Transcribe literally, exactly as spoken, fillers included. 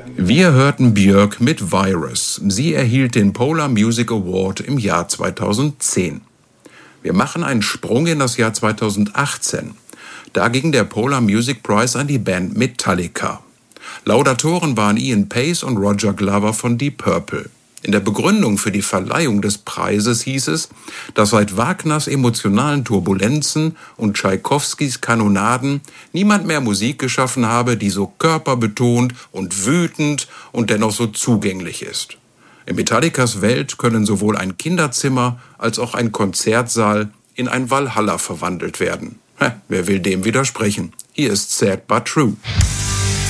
Wir hörten Björk mit Virus. Sie erhielt den Polar Music Award im Jahr zweitausendzehn. Wir machen einen Sprung in das Jahr zweitausendachtzehn. Da ging der Polar Music Prize an die Band Metallica. Laudatoren waren Ian Paice und Roger Glover von Deep Purple. In der Begründung für die Verleihung des Preises hieß es, dass seit Wagners emotionalen Turbulenzen und Tschaikowskis Kanonaden niemand mehr Musik geschaffen habe, die so körperbetont und wütend und dennoch so zugänglich ist. In Metallicas Welt können sowohl ein Kinderzimmer als auch ein Konzertsaal in ein Valhalla verwandelt werden. Hä, wer will dem widersprechen? Hier ist Sad But True.